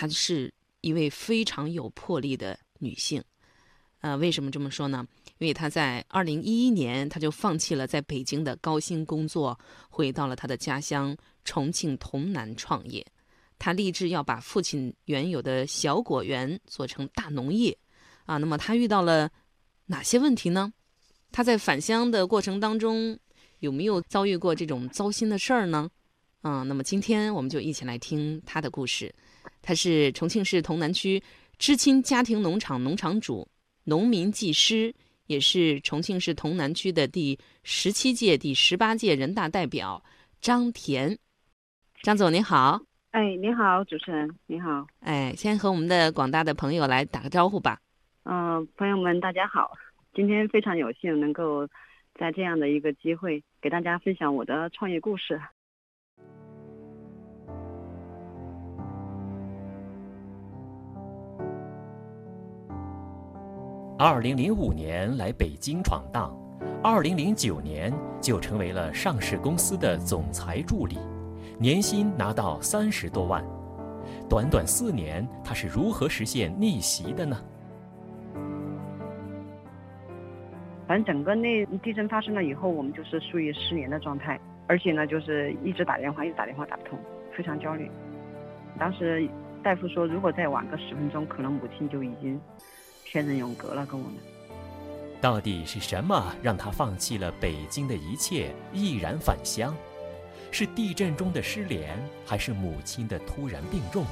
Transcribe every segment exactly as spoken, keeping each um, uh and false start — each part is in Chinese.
她是一位非常有魄力的女性。呃，为什么这么说呢？因为她在二零一一年，她就放弃了在北京的高薪工作，回到了她的家乡重庆潼南创业。她立志要把父亲原有的小果园做成大农业啊。那么她遇到了哪些问题呢？她在返乡的过程当中，有没有遭遇过这种糟心的事儿呢？嗯，那么今天我们就一起来听她的故事。她是重庆市潼南区知青家庭农场农场主、农民技师，也是重庆市潼南区的第十七届、第十八届人大代表张田。张总您好。 哎，你好，主持人，你好。 哎，先和我们的广大的朋友来打个招呼吧。 嗯、呃，朋友们，大家好。今天非常有幸能够在这样的一个机会给大家分享我的创业故事。 二零零五年来北京闯荡，二零零九年就成为了上市公司的总裁助理，年薪拿到三十多万。短短四年，他是如何实现逆袭的呢？ 反正整个那地震发生了以后，我们就是属于失联的状态，而且呢，就是一直打电话，一直打电话打不通，非常焦虑。当时大夫说，如果再晚个十分钟，可能母亲就已经天人永隔了，跟我们。 到底是什么让他放弃了北京的一切，毅然返乡？是地震中的失联，还是母亲的突然病重？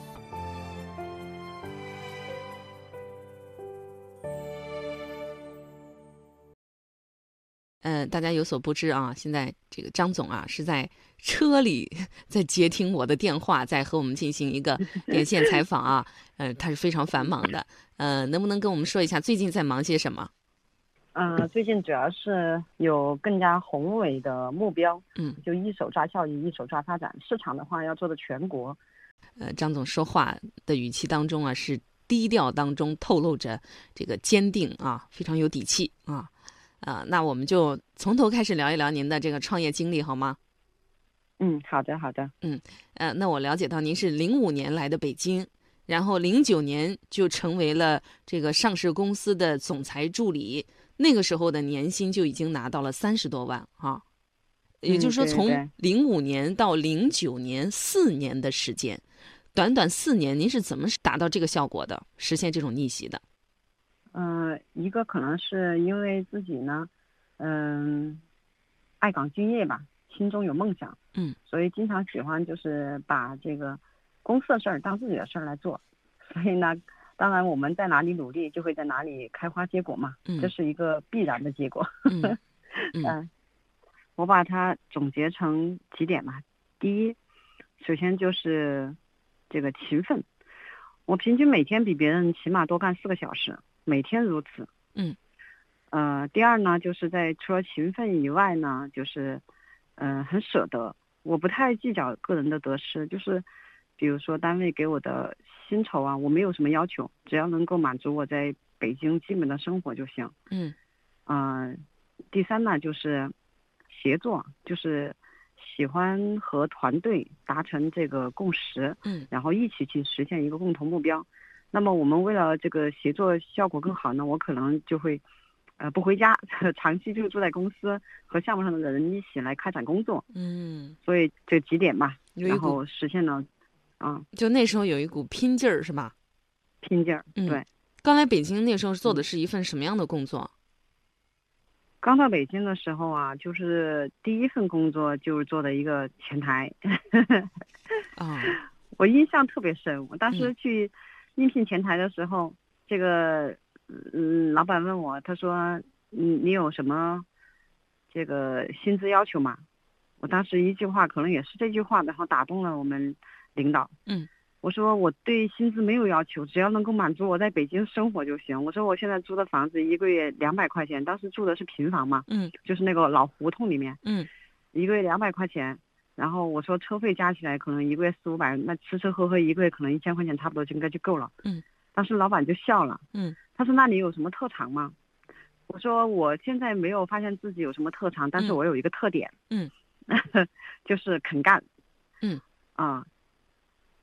呃，大家有所不知啊，现在这个张总啊是在车里在接听我的电话，在和我们进行一个连线采访啊。呃，他是非常繁忙的。呃，能不能跟我们说一下最近在忙些什么？ 呃，最近主要是有更加宏伟的目标， 嗯， 就一手抓效益，一手抓发展。市场的话要做的全国。 呃，张总说话的语气当中啊，是低调当中透露着这个坚定啊，非常有底气啊。啊，那我们就从头开始聊一聊您的这个创业经历好吗？ 嗯，好的，好的。 嗯，呃，那我了解到您是零五年来的北京，然后零九年就成为了这个上市公司的总裁助理，那个时候的年薪就已经拿到了三十多万啊。也就是说， 嗯，对从对。 零五年到零九年四年的时间，短短四年，您是怎么达到这个效果的，实现这种逆袭的？ 嗯、呃，一个可能是因为自己呢，嗯、爱岗敬业吧，心中有梦想， 嗯， 所以经常喜欢就是把这个公司的事儿当自己的事儿来做。所以呢，当然我们在哪里努力，就会在哪里开花结果嘛， 嗯这是一个必然的结果。 嗯嗯嗯，我把它总结成几点吧。第一，首先就是这个勤奋，我平均每天比别人起码多干四个小时，每天如此。 嗯呃，第二呢，就是在除了勤奋以外呢，就是嗯、呃、很舍得，我不太计较个人的得失，就是比如说单位给我的薪酬啊，我没有什么要求，只要能够满足我在北京基本的生活就行。 嗯嗯、呃，第三呢就是协作，就是喜欢和团队达成这个共识， 嗯然后一起去实现一个共同目标。那么我们为了这个协作效果更好呢，我可能就会呃不回家，长期就住在公司，和项目上的人一起来开展工作。 嗯， 所以这几点吧， 有一股， 然后实现了啊、 就那时候有一股拼劲儿，是吧？ 拼劲儿。 嗯， 对。 刚来北京那时候做的嗯， 是一份什么样的工作？ 刚到北京的时候啊，就是第一份工作就是做的一个前台。 哦， 我印象特别深，我当时嗯去应聘前台的时候，这个嗯，老板问我，他说你你有什么这个薪资要求吗？我当时一句话，可能也是这句话，然后打动了我们领导。 嗯我说我对薪资没有要求，只要能够满足我在北京生活就行。我说我现在租的房子一个月两百块钱，当时住的是平房嘛， 嗯就是那个老胡同里面， 嗯一个月两百块钱。然后我说车费加起来可能一个月四五百，那吃吃喝喝一个月可能一千块钱差不多就应该就够了。 嗯， 当时老板就笑了， 嗯他说那你有什么特长吗？我说我现在没有发现自己有什么特长，但是我有一个特点， 嗯就是肯干。 嗯啊，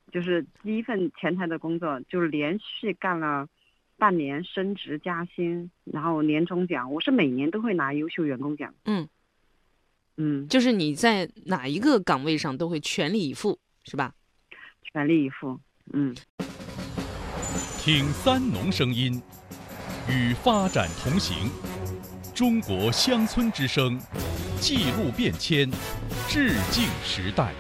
就是第一份前台的工作，就是连续干了半年，升职加薪，然后年终奖，我是每年都会拿优秀员工奖。 嗯嗯， 就是你在哪一个岗位上都会全力以赴，是吧？ 全力以赴。嗯， 听三农声音，与发展同行。中国乡村之声，记录变迁，致敬时代。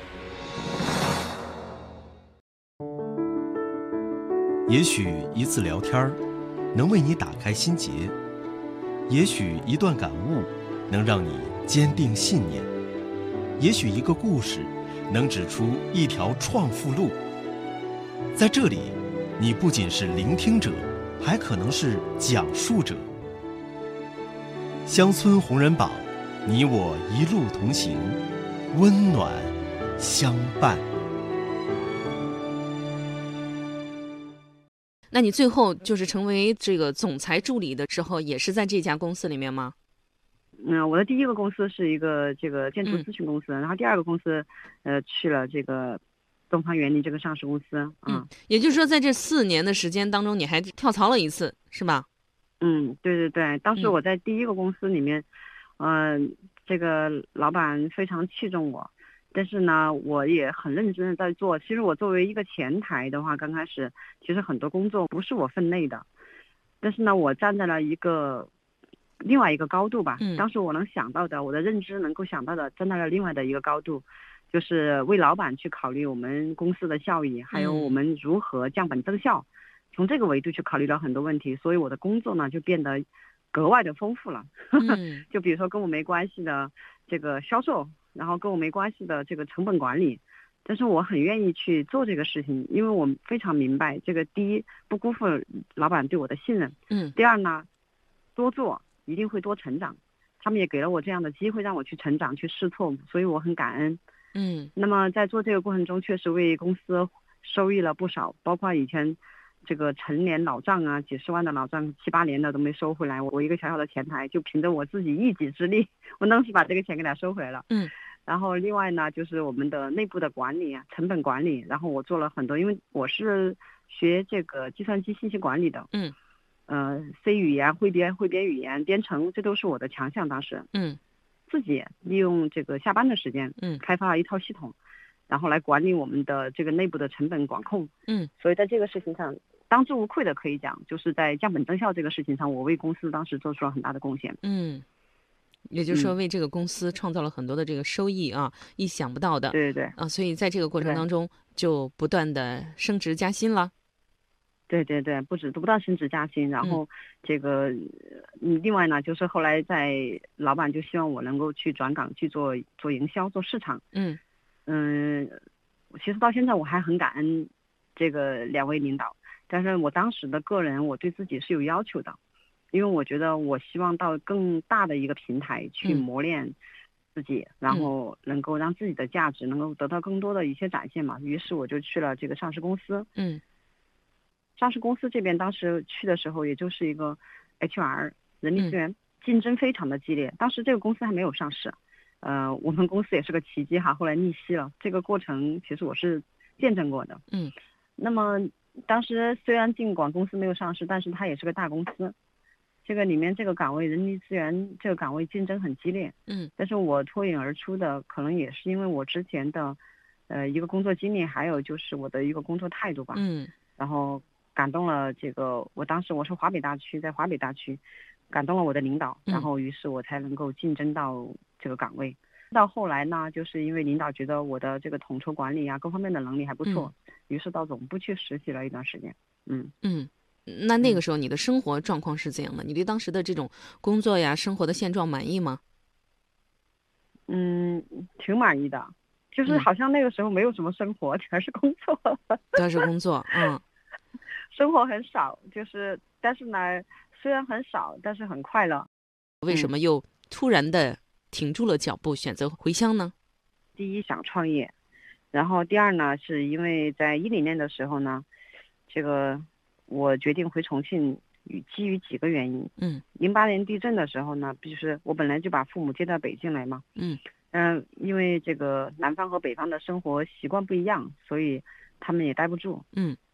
也许一次聊天能为你打开心结，也许一段感悟能让你坚定信念，也许一个故事能指出一条创富路。在这里，你不仅是聆听者，还可能是讲述者。乡村红人榜，你我一路同行，温暖相伴。 那你最后就是成为这个总裁助理的时候，也是在这家公司里面吗？ 嗯，我的第一个公司是一个这个建筑咨询公司，嗯、然后第二个公司，呃，去了这个东方园林这个上市公司。嗯， 嗯也就是说，在这四年的时间当中，你还跳槽了一次，是吧？ 嗯，对对对，当时我在第一个公司里面，嗯、呃，这个老板非常器重我。但是呢，我也很认真的在做。其实我作为一个前台的话，刚开始其实很多工作不是我分内的，但是呢，我站在了一个另外一个高度吧。 嗯， 当时我能想到的，我的认知能够想到的，站在了另外的一个高度，就是为老板去考虑我们公司的效益，还有我们如何降本增效，从这个维度去考虑了很多问题。所以我的工作呢就变得格外的丰富了。 嗯、 就比如说跟我没关系的这个销售，然后跟我没关系的这个成本管理，但是我很愿意去做这个事情，因为我非常明白这个，第一不辜负老板对我的信任， 嗯， 第二呢，多做一定会多成长，他们也给了我这样的机会让我去成长去试错，所以我很感恩。 嗯， 那么在做这个过程中，确实为公司收益了不少，包括以前这个陈年老账啊，几十万的老账，七八年的都没收回来。我一个小小的前台，就凭着我自己一己之力，我当时把这个钱给他收回来了。 嗯。 然后另外呢，就是我们的内部的管理啊，成本管理，然后我做了很多，因为我是学这个计算机信息管理的。 嗯。 呃 ，C 语言、汇编、汇编语言、编程，这都是我的强项。当时。 嗯。 自己利用这个下班的时间， 嗯， 开发了一套系统，然后来管理我们的这个内部的成本管控。 嗯。 所以在这个事情上，当之无愧的可以讲，就是在降本增效这个事情上，我为公司当时做出了很大的贡献。 嗯，也就是说为这个公司创造了很多的这个收益啊，嗯、意想不到的。 对对对。 啊，所以在这个过程当中就不断的升职加薪了。 对对对，不止不断升职加薪，然后这个，嗯，另外呢，就是后来在老板就希望我能够去转岗去做做营销做市场。 嗯嗯，其实到现在我还很感恩这个两位领导，但是我当时的个人我对自己是有要求的，因为我觉得我希望到更大的一个平台去磨练自己，嗯、然后能够让自己的价值能够得到更多的一些展现嘛。于是我就去了这个上市公司。 嗯。 上市公司这边当时去的时候，也就是一个 H R 人力资源，竞争非常的激烈。当时这个公司还没有上市，呃，我们公司也是个奇迹哈，后来逆袭了。这个过程其实我是见证过的。 嗯。 那么当时虽然尽管公司没有上市，但是它也是个大公司。这个里面这个岗位人力资源这个岗位竞争很激烈。 嗯。 但是我脱颖而出的，可能也是因为我之前的，呃，一个工作经历，还有就是我的一个工作态度吧。 嗯。 然后。感动了这个，我当时我是华北大区，在华北大区，感动了我的领导，然后于是我才能够竞争到这个岗位。嗯、到后来呢，就是因为领导觉得我的这个统筹管理啊，各方面的能力还不错，嗯、于是到总部去实习了一段时间。嗯嗯，那那个时候你的生活状况是怎样的？你对当时的这种工作呀、生活的现状满意吗？ 嗯，挺满意的，就是好像那个时候没有什么生活，嗯、全是工作。 全是工作，嗯。 生活很少，就是但是呢，虽然很少，但是很快乐。 为什么又突然的停住了脚步，选择回乡呢？ 第一想创业，然后第二呢，是因为在一零年的时候呢，这个我决定回重庆，基于几个原因。 嗯。 零八年地震的时候呢，就是我本来就把父母接到北京来嘛。 嗯。 嗯、呃，因为这个南方和北方的生活习惯不一样，所以。 他们也待不住。 嗯